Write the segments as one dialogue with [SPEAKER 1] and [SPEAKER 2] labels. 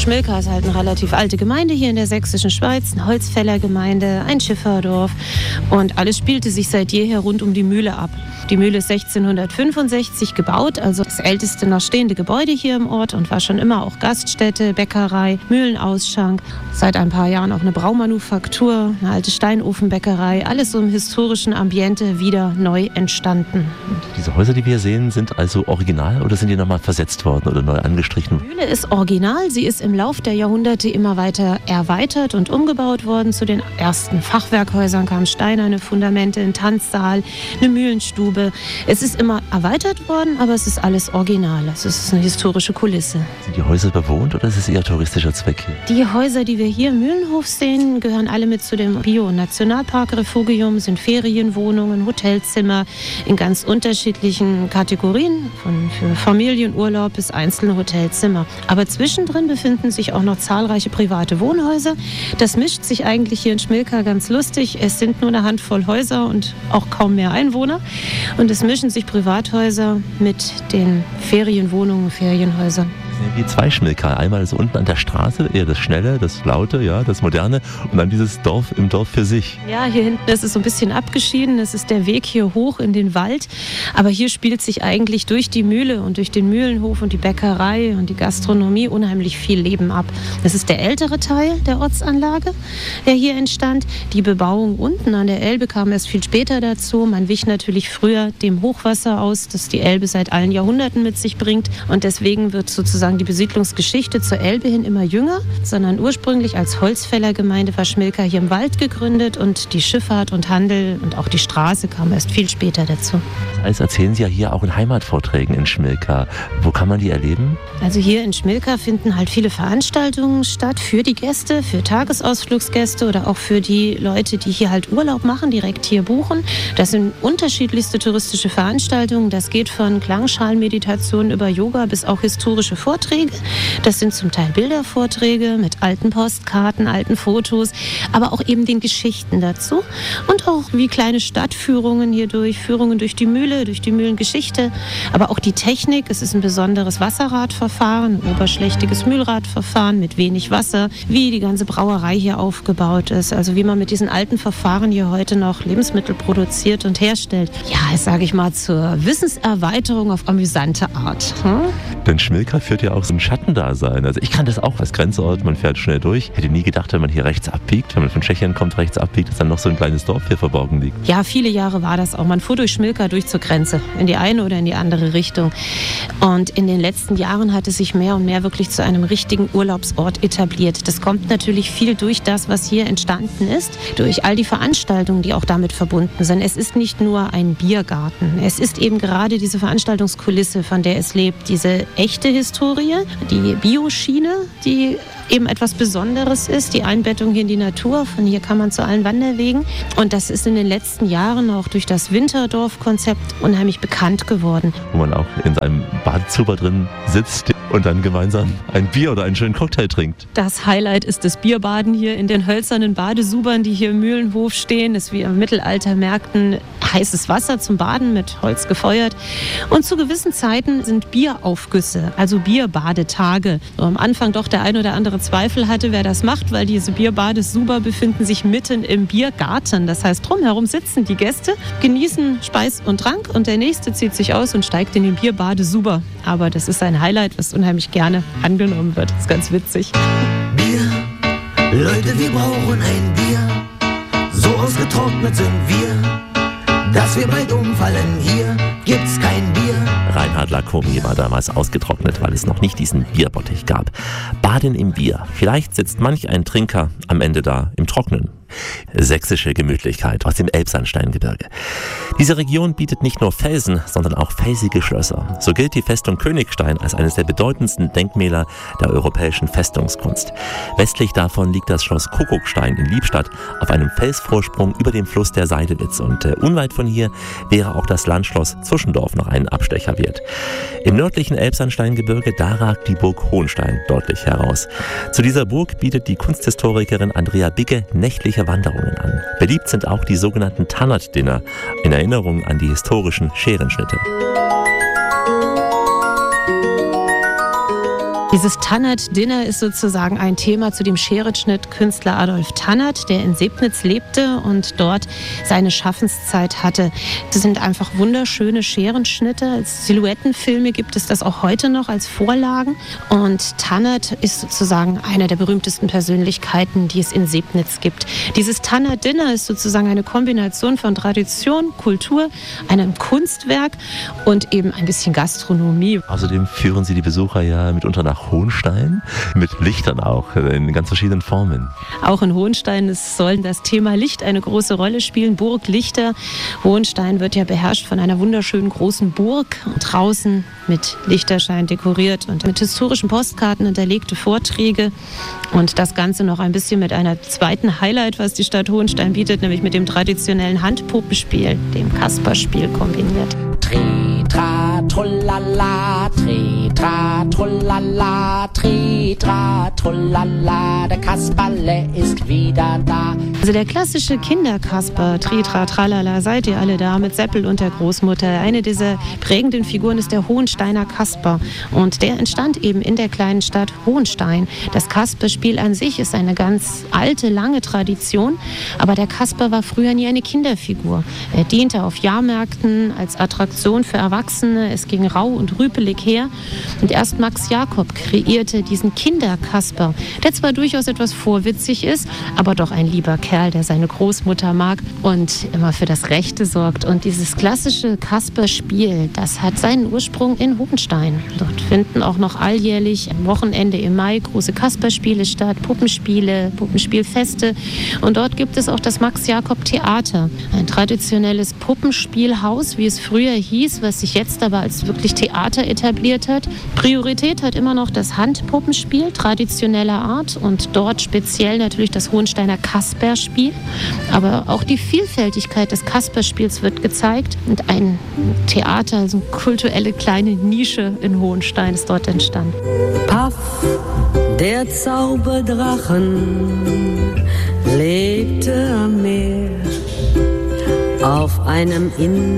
[SPEAKER 1] Schmilka ist halt eine relativ alte Gemeinde hier in der sächsischen Schweiz, eine Holzfällergemeinde, ein Schifferdorf und alles spielte sich seit jeher rund um die Mühle ab. Die Mühle ist 1665 gebaut, also das älteste noch stehende Gebäude hier im Ort und war schon immer auch Gaststätte, Bäckerei, Mühlenausschank. Seit ein paar Jahren auch eine Braumanufaktur, eine alte Steinofenbäckerei, alles so im historischen Ambiente wieder neu entstanden.
[SPEAKER 2] Diese Häuser, die wir sehen, sind also original oder sind die nochmal versetzt worden oder neu angestrichen?
[SPEAKER 1] Die Mühle ist original, sie ist im Lauf der Jahrhunderte immer weiter erweitert und umgebaut worden. Zu den ersten Fachwerkhäusern kamen steinerne Fundamente, ein Tanzsaal, eine Mühlenstube. Es ist immer erweitert worden, aber es ist alles original. Es ist eine historische Kulisse.
[SPEAKER 2] Sind die Häuser bewohnt oder ist es eher touristischer Zweck hier?
[SPEAKER 1] Die Häuser, die wir hier im Mühlenhof sehen, gehören alle mit zu dem Bio-Nationalpark-Refugium, sind Ferienwohnungen, Hotelzimmer in ganz unterschiedlichen Kategorien, für Familienurlaub bis einzelne Hotelzimmer. Aber zwischendrin befinden sich auch noch zahlreiche private Wohnhäuser. Das mischt sich eigentlich hier in Schmilka ganz lustig. Es sind nur eine Handvoll Häuser und auch kaum mehr Einwohner. Und es mischen sich Privathäuser mit den Ferienwohnungen, Ferienhäusern.
[SPEAKER 2] Wie zwei Schmilka. Einmal so unten an der Straße, eher das Schnelle, das Laute, ja, das Moderne und dann dieses Dorf im Dorf für sich.
[SPEAKER 1] Ja, hier hinten ist es so ein bisschen abgeschieden. Es ist der Weg hier hoch in den Wald. Aber hier spielt sich eigentlich durch die Mühle und durch den Mühlenhof und die Bäckerei und die Gastronomie unheimlich viel Leben ab. Das ist der ältere Teil der Ortsanlage, der hier entstand. Die Bebauung unten an der Elbe kam erst viel später dazu. Man wich natürlich früher dem Hochwasser aus, das die Elbe seit allen Jahrhunderten mit sich bringt. Und deswegen wird sozusagen die Besiedlungsgeschichte zur Elbe hin immer jünger, sondern ursprünglich als Holzfällergemeinde war Schmilka hier im Wald gegründet und die Schifffahrt und Handel und auch die Straße kam erst viel später dazu.
[SPEAKER 2] Das heißt, erzählen Sie ja hier auch in Heimatvorträgen in Schmilka. Wo kann man die erleben?
[SPEAKER 1] Also hier in Schmilka finden halt viele Veranstaltungen statt für die Gäste, für Tagesausflugsgäste oder auch für die Leute, die hier halt Urlaub machen, direkt hier buchen. Das sind unterschiedlichste touristische Veranstaltungen. Das geht von Klangschalenmeditation über Yoga bis auch historische Vorträge. Das sind zum Teil Bildervorträge mit alten Postkarten, alten Fotos, aber auch eben den Geschichten dazu. Und auch wie kleine Stadtführungen hier durch, Führungen durch die Mühle, durch die Mühlengeschichte, aber auch die Technik. Es ist ein besonderes Wasserradverfahren, ein oberschlächtiges Mühlradverfahren mit wenig Wasser, wie die ganze Brauerei hier aufgebaut ist. Also wie man mit diesen alten Verfahren hier heute noch Lebensmittel produziert und herstellt. Ja, das sage ich mal zur Wissenserweiterung auf amüsante Art.
[SPEAKER 2] Denn Schmilka führt ja auch so ein Schattendasein. Also ich kann das auch als Grenzort, man fährt schnell durch. Hätte nie gedacht, wenn man hier rechts abbiegt, wenn man von Tschechien kommt, rechts abbiegt, dass dann noch so ein kleines Dorf hier verborgen liegt.
[SPEAKER 1] Ja, viele Jahre war das auch. Man fuhr durch Schmilka durch zur Grenze, in die eine oder in die andere Richtung. Und in den letzten Jahren hat es sich mehr und mehr wirklich zu einem richtigen Urlaubsort etabliert. Das kommt natürlich viel durch das, was hier entstanden ist, durch all die Veranstaltungen, die auch damit verbunden sind. Es ist nicht nur ein Biergarten. Es ist eben gerade diese Veranstaltungskulisse, von der es lebt, diese echte Historie, die Bioschiene, die eben etwas Besonderes ist, die Einbettung hier in die Natur. Von hier kann man zu allen Wanderwegen. Und das ist in den letzten Jahren auch durch das Winterdorf-Konzept unheimlich bekannt geworden.
[SPEAKER 2] Wo man auch in einem Badezuber drin sitzt und dann gemeinsam ein Bier oder einen schönen Cocktail trinkt.
[SPEAKER 1] Das Highlight ist das Bierbaden hier in den hölzernen Badesubern, die hier im Mühlenhof stehen. Das ist wie im Mittelaltermärkten heißes Wasser zum Baden mit Holz gefeuert. Und zu gewissen Zeiten sind Bieraufgüsse, also Bierbadetage. So am Anfang doch der ein oder andere Zweifel hatte, wer das macht, weil diese Bierbadesuber befinden sich mitten im Biergarten. Das heißt, drumherum sitzen die Gäste, genießen Speis und Trank und der Nächste zieht sich aus und steigt in den Bierbadesuber. Aber das ist ein Highlight, was unheimlich gerne angenommen wird. Das ist ganz witzig.
[SPEAKER 3] Bier, Leute, wir brauchen ein Bier. So ausgetrocknet sind wir, dass wir bald umfallen. Hier gibt's kein Bier.
[SPEAKER 2] Reinhard Lacombe war damals ausgetrocknet, weil es noch nicht diesen Bierbottich gab. Baden im Bier. Vielleicht sitzt manch ein Trinker am Ende da im Trocknen. Sächsische Gemütlichkeit aus dem Elbsandsteingebirge. Diese Region bietet nicht nur Felsen, sondern auch felsige Schlösser. So gilt die Festung Königstein als eines der bedeutendsten Denkmäler der europäischen Festungskunst. Westlich davon liegt das Schloss Kuckuckstein in Liebstadt auf einem Felsvorsprung über dem Fluss der Seidelitz. Und unweit von hier wäre auch das Landschloss Zwischendorf noch einen Abstecher wert. Im nördlichen Elbsandsteingebirge, da ragt die Burg Hohenstein deutlich heraus. Zu dieser Burg bietet die Kunsthistorikerin Andrea Bigge nächtliche Wanderungen an. Beliebt sind auch die sogenannten Tannert-Dinner in Erinnerung an die historischen Scherenschnitte.
[SPEAKER 1] Dieses Tannert-Dinner ist sozusagen ein Thema zu dem Scherenschnitt-Künstler Adolf Tannert, der in Sebnitz lebte und dort seine Schaffenszeit hatte. Das sind einfach wunderschöne Scherenschnitte. Als Silhouettenfilme gibt es das auch heute noch als Vorlagen. Und Tannert ist sozusagen eine der berühmtesten Persönlichkeiten, die es in Sebnitz gibt. Dieses Tannert-Dinner ist sozusagen eine Kombination von Tradition, Kultur, einem Kunstwerk und eben ein bisschen Gastronomie.
[SPEAKER 2] Außerdem führen Sie die Besucher ja mitunter nach Hohenstein, mit Lichtern auch, in ganz verschiedenen Formen.
[SPEAKER 1] Auch in Hohenstein soll das Thema Licht eine große Rolle spielen. Burglichter. Hohenstein wird ja beherrscht von einer wunderschönen großen Burg. Draußen mit Lichterschein dekoriert und mit historischen Postkarten unterlegte Vorträge. Und das Ganze noch ein bisschen mit einer zweiten Highlight, was die Stadt Hohenstein bietet, nämlich mit dem traditionellen Handpuppenspiel, dem Kasperspiel kombiniert.
[SPEAKER 4] Tritra, trullala, tritra, trullala, tritra, trullala, der Kasperle ist wieder da.
[SPEAKER 1] Also der klassische Kinderkasper, Tritra, Tralala, seid ihr alle da, mit Seppel und der Großmutter. Eine dieser prägenden Figuren ist der Hohensteiner Kasper. Und der entstand eben in der kleinen Stadt Hohenstein. Das Kasperspiel an sich ist eine ganz alte, lange Tradition. Aber der Kasper war früher nie eine Kinderfigur. Er diente auf Jahrmärkten als Attraktion für Erwachsene. Es ging rau und rüpelig her. Und erst Max Jakob kreierte diesen Kinderkasper, der zwar durchaus etwas vorwitzig ist, aber doch ein lieber Kerl, der seine Großmutter mag und immer für das Rechte sorgt. Und dieses klassische Kasperspiel, das hat seinen Ursprung in Hohenstein. Dort finden auch noch alljährlich am Wochenende im Mai große Kasperspiele statt, Puppenspiele, Puppenspielfeste. Und dort gibt es auch das Max-Jakob-Theater, ein traditionelles Puppenspielhaus, wie es früher hieß, was sich jetzt aber als wirklich Theater etabliert hat. Priorität hat immer noch das Handpuppenspiel traditioneller Art und dort speziell natürlich das Hohensteiner Kasperspiel. Aber auch die Vielfältigkeit des Kasperspiels wird gezeigt und ein Theater, also eine kulturelle kleine Nische in Hohenstein ist dort entstanden.
[SPEAKER 5] Paff, der Zauberdrachen, lebte am Meer auf einem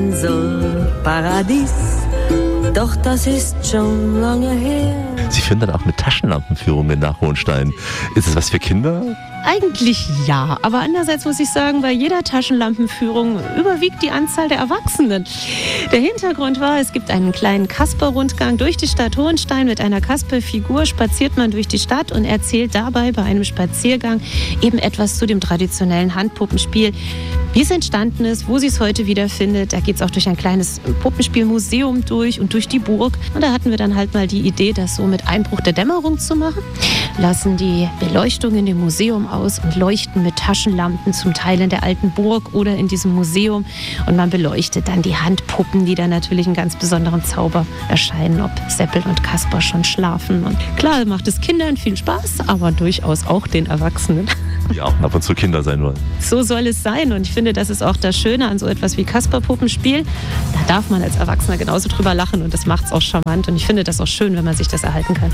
[SPEAKER 5] Inselparadies. Doch das ist schon lange her.
[SPEAKER 2] Sie führen dann auch mit Taschenlampenführungen nach Hohenstein. Ist es was für Kinder?
[SPEAKER 1] Eigentlich ja, aber andererseits muss ich sagen, bei jeder Taschenlampenführung überwiegt die Anzahl der Erwachsenen. Der Hintergrund war, es gibt einen kleinen Kasper-Rundgang durch die Stadt Hohenstein. Mit einer Kasper-Figur spaziert man durch die Stadt und erzählt dabei bei einem Spaziergang eben etwas zu dem traditionellen Handpuppenspiel, wie es entstanden ist, wo sie es heute wiederfindet. Da geht es auch durch ein kleines Puppenspielmuseum durch und durch die Burg. Und da hatten wir dann halt mal die Idee, das so mit Einbruch der Dämmerung zu machen. Lassen die Beleuchtung in dem Museum aus und leuchten mit Taschenlampen zum Teil in der alten Burg oder in diesem Museum. Und man beleuchtet dann die Handpuppen, die dann natürlich einen ganz besonderen Zauber erscheinen, ob Seppel und Kasper schon schlafen. Und klar macht es Kindern viel Spaß, aber durchaus auch den Erwachsenen.
[SPEAKER 2] Die auch ab und zu Kinder sein wollen.
[SPEAKER 1] So soll es sein und ich finde, das ist auch das Schöne an so etwas wie Kasper-Puppenspiel. Da darf man als Erwachsener genauso drüber lachen und das macht es auch charmant und ich finde das auch schön, wenn man sich das erhalten kann.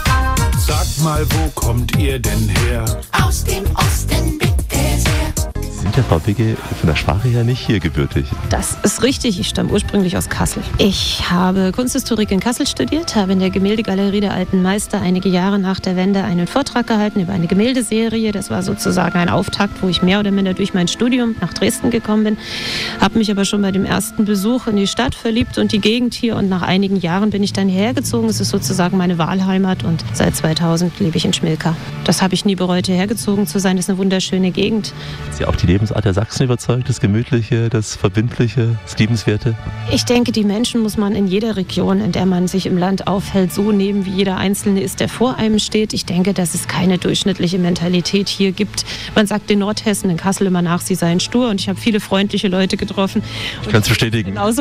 [SPEAKER 6] Sagt mal, wo kommt ihr denn her?
[SPEAKER 3] Aus dem Osten bitte sehr.
[SPEAKER 2] Sie sind ja, Frau Bigge, von der Sprache her nicht hier gebürtig.
[SPEAKER 1] Das ist richtig. Ich stamme ursprünglich aus Kassel. Ich habe Kunsthistorik in Kassel studiert, habe in der Gemäldegalerie der Alten Meister einige Jahre nach der Wende einen Vortrag gehalten über eine Gemäldeserie. Das war sozusagen ein Auftakt, wo ich mehr oder minder durch mein Studium nach Dresden gekommen bin. Habe mich aber schon bei dem ersten Besuch in die Stadt verliebt und die Gegend hier. Und nach einigen Jahren bin ich dann hierher gezogen. Es ist sozusagen meine Wahlheimat und seit 2000 lebe ich in Schmilka. Das habe ich nie bereut, hierher gezogen zu sein. Das ist eine wunderschöne Gegend.
[SPEAKER 2] Ist ja auch die Lebensart der Sachsen überzeugt, das Gemütliche, das Verbindliche, das Liebenswerte?
[SPEAKER 1] Ich denke, die Menschen muss man in jeder Region, in der man sich im Land aufhält, so nehmen, wie jeder Einzelne ist, der vor einem steht. Ich denke, dass es keine durchschnittliche Mentalität hier gibt. Man sagt den Nordhessen in Kassel immer nach, sie seien stur und ich habe viele freundliche Leute getroffen.
[SPEAKER 2] Ich kann es bestätigen.
[SPEAKER 1] Genauso.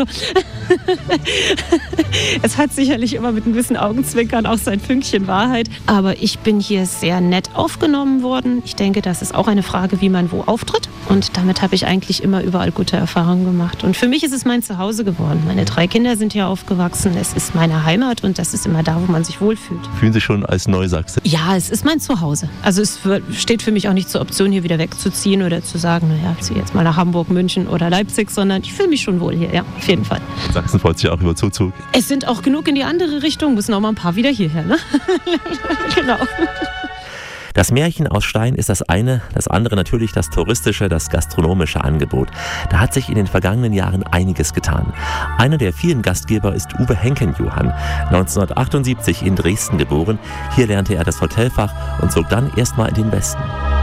[SPEAKER 1] Es hat sicherlich immer mit ein bisschen Augenzwinkern auch sein Fünkchen Wahrheit, aber ich bin hier sehr nett aufgenommen worden. Ich denke, das ist auch eine Frage, wie man wo auftritt. Und damit habe ich eigentlich immer überall gute Erfahrungen gemacht. Und für mich ist es mein Zuhause geworden. Meine 3 Kinder sind hier aufgewachsen. Es ist meine Heimat und das ist immer da, wo man sich wohlfühlt.
[SPEAKER 2] Fühlen Sie schon als Neusachse?
[SPEAKER 1] Ja, es ist mein Zuhause. Also es steht für mich auch nicht zur Option, hier wieder wegzuziehen oder zu sagen, naja, ich ziehe jetzt mal nach Hamburg, München oder Leipzig, sondern ich fühle mich schon wohl hier, ja, auf jeden Fall.
[SPEAKER 2] Sachsen freut sich auch über Zuzug.
[SPEAKER 1] Es sind auch genug in die andere Richtung, müssen auch mal ein paar wieder hierher, ne? Genau.
[SPEAKER 2] Das Märchen aus Stein ist das eine, das andere natürlich das touristische, das gastronomische Angebot. Da hat sich in den vergangenen Jahren einiges getan. Einer der vielen Gastgeber ist Uwe Henken-Johann, 1978 in Dresden geboren. Hier lernte er das Hotelfach und zog dann erstmal in den Westen.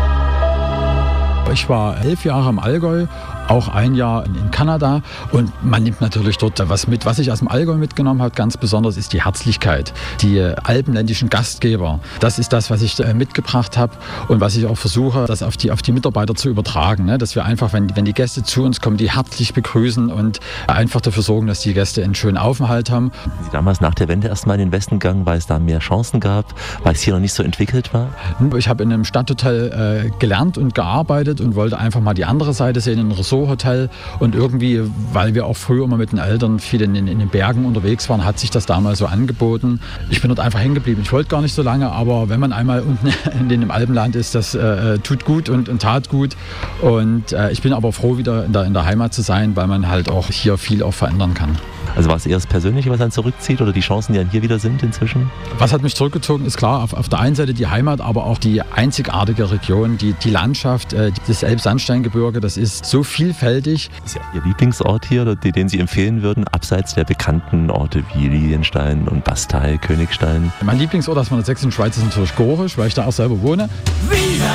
[SPEAKER 7] Ich war 11 Jahre im Allgäu, auch ein Jahr in Kanada und man nimmt natürlich dort was mit. Was ich aus dem Allgäu mitgenommen habe, ganz besonders, ist die Herzlichkeit, die alpenländischen Gastgeber. Das ist das, was ich mitgebracht habe und was ich auch versuche, das auf die Mitarbeiter zu übertragen. Ne? Dass wir einfach, wenn die Gäste zu uns kommen, die herzlich begrüßen und einfach dafür sorgen, dass die Gäste einen schönen Aufenthalt haben.
[SPEAKER 2] Sie damals nach der Wende erstmal in den Westen gegangen, weil es da mehr Chancen gab, weil es hier noch nicht so entwickelt war?
[SPEAKER 7] Ich habe in einem Stadthotel gelernt und gearbeitet und wollte einfach mal die andere Seite sehen, ein Ressorthotel. Und irgendwie, weil wir auch früher immer mit den Eltern viel in den Bergen unterwegs waren, hat sich das damals so angeboten. Ich bin dort einfach hängen geblieben. Ich wollte gar nicht so lange, aber wenn man einmal unten in dem Alpenland ist, das tut gut und tat gut. Und ich bin aber froh, wieder in der Heimat zu sein, weil man halt auch hier viel auch verändern kann.
[SPEAKER 2] Also war es eher das Persönliche, was einen zurückzieht oder die Chancen, die dann hier wieder sind inzwischen?
[SPEAKER 7] Was hat mich zurückgezogen, ist klar, auf der einen Seite die Heimat, aber auch die einzigartige Region, die Landschaft, das Elbsandsteingebirge, das ist so vielfältig.
[SPEAKER 2] Ist ja Ihr Lieblingsort hier, den Sie empfehlen würden, abseits der bekannten Orte wie Lilienstein und Bastei, Königstein?
[SPEAKER 7] Mein Lieblingsort aus meiner sächsischen Schweiz ist natürlich Gorisch, weil ich da auch selber wohne.